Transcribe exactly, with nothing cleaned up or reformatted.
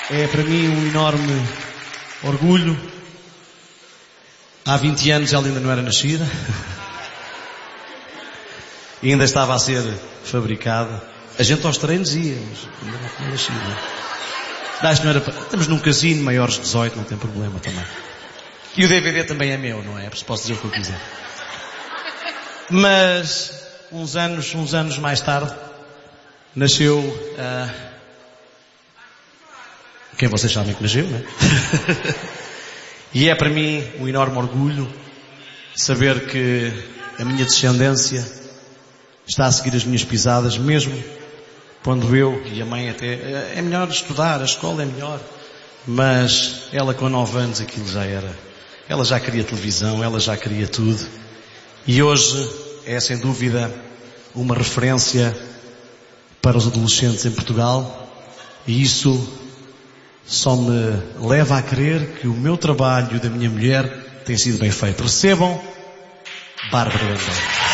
É para mim um enorme orgulho. Há vinte anos ela ainda não era nascida. E ainda estava a ser fabricada. A gente aos treinos ia, mas ainda não tinha nascido. Acho que não era para... Estamos num casino, maiores de dezoito, não tem problema também. E o D V D também é meu, não é? Posso dizer o que eu quiser. Mas, uns anos, uns anos mais tarde, nasceu... Uh... Quem vocês sabem que nasceu, não é? E é para mim um enorme orgulho saber que a minha descendência está a seguir as minhas pisadas, mesmo quando eu e a mãe até... É melhor estudar, a escola é melhor. Mas ela com nove anos aquilo já era... Ela já queria televisão, ela já queria tudo. E hoje é sem dúvida uma referência para os adolescentes em Portugal. E isso só me leva a crer que o meu trabalho e o da minha mulher tem sido bem feito. Recebam Bárbara Bandeira.